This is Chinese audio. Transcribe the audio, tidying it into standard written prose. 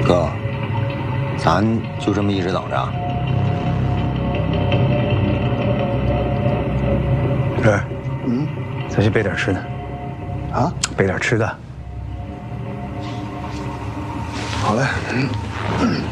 哥，咱就这么一直等着？ 是，咱去备点吃的。 啊， 备点吃的。 好嘞。